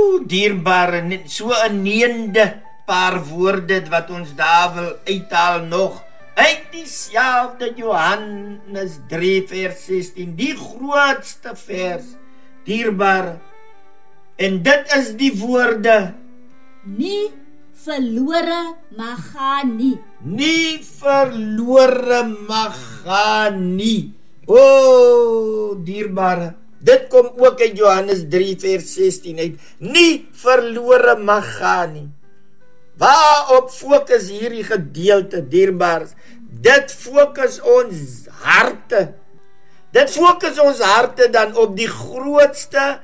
Dierbare, net so 'n neende paar woorde wat ons daar wil uithaal nog uit dieselfde Johannes 3 vers 16, die grootste vers, dierbare, en dit is die woorde, nie verlore mag gaan nie. nie verlore mag gaan nie. O, dierbare, dit kom ook uit Johannes 3 vers 16 uit, nie verlore mag gaan nie. Waarop fokus hierdie gedeelte, dierbaars? Dit fokus ons harte. Dit fokus ons harte dan op die grootste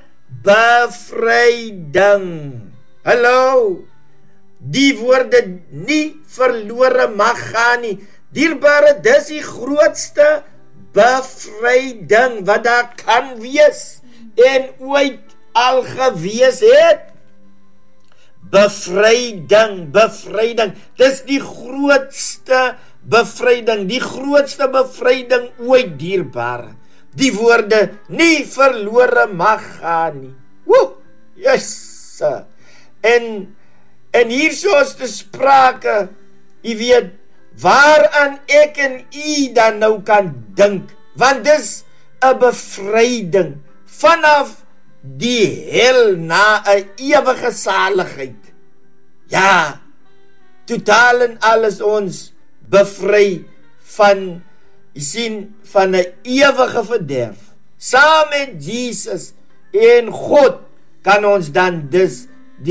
bevryding. Hallo, die woorde nie verlore mag gaan nie. Dierbare, dis die grootste bevryding wat daar kan wees en ooit al gewees het. Bevryding, dis die grootste bevryding ooit, dierbare. Die woorde nie verlore mag gaan nie. Woe, yes. En hier soos te sprake, jy weet, waaraan ek en u dan nou kan dink, want dis 'n bevryding vanaf die hel na 'n ewige saligheid. Ja, totaal en alles ons bevry van, jy sien, van 'n ewige verderf. Saam met Jesus en God kan ons dan dus